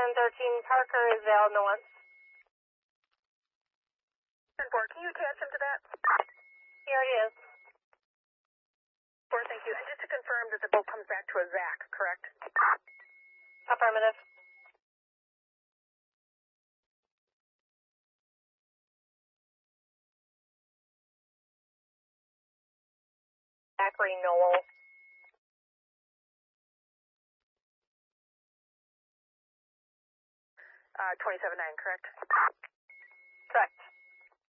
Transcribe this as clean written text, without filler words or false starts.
1013 Parker is Val Nuance. 10-4, can you attach him to that? He already is. 4, thank you. And just to confirm that the boat comes back to a Zach, correct? Affirmative. Zachary Noel. 27-9, correct?